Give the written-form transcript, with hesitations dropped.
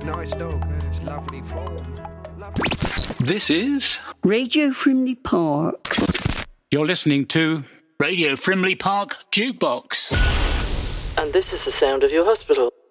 Nice dog. It's lovely form. Lovely. This is Radio Frimley Park. You're listening to Radio Frimley Park Jukebox. And this is the sound of your hospital.